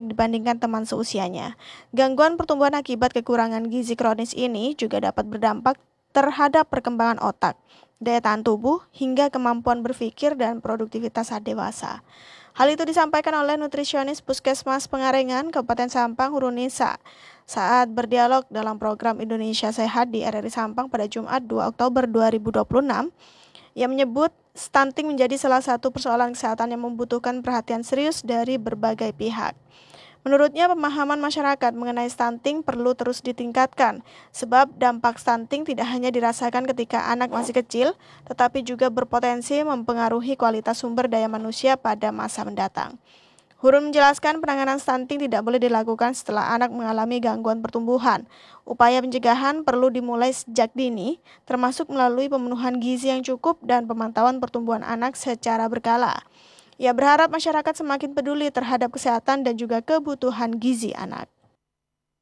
dibandingkan teman seusianya. Gangguan pertumbuhan akibat kekurangan gizi kronis ini juga dapat berdampak terhadap perkembangan otak, daya tahan tubuh, hingga kemampuan berpikir dan produktivitas saat dewasa. Hal itu disampaikan oleh nutrisionis Puskesmas Pengarengan, Kabupaten Sampang, Hurunisa, saat berdialog dalam program Indonesia Sehat di RRI Sampang pada Jumat 2 Oktober 2026. Ia menyebut stunting menjadi salah satu persoalan kesehatan yang membutuhkan perhatian serius dari berbagai pihak. Menurutnya, pemahaman masyarakat mengenai stunting perlu terus ditingkatkan, sebab dampak stunting tidak hanya dirasakan ketika anak masih kecil, tetapi juga berpotensi mempengaruhi kualitas sumber daya manusia pada masa mendatang. Hurun menjelaskan penanganan stunting tidak boleh dilakukan setelah anak mengalami gangguan pertumbuhan. Upaya pencegahan perlu dimulai sejak dini, termasuk melalui pemenuhan gizi yang cukup dan pemantauan pertumbuhan anak secara berkala. Ia berharap masyarakat semakin peduli terhadap kesehatan dan juga kebutuhan gizi anak.